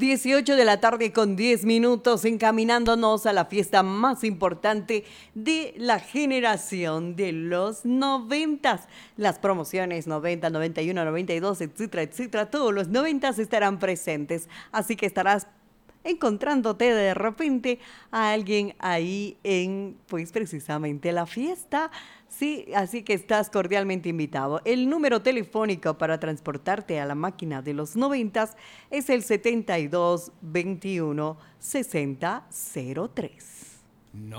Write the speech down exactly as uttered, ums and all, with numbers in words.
dieciocho de la tarde con diez minutos, encaminándonos a la fiesta más importante de la generación de los noventas. Las promociones noventa, noventa y uno, noventa y dos, etcétera, etcétera, todos los noventas estarán presentes. Así que estarás encontrándote de repente a alguien ahí en, pues precisamente la fiesta. Sí, así que estás cordialmente invitado. El número telefónico para transportarte a la máquina de los noventas es el setenta y dos veintiuno sesenta cero tres. No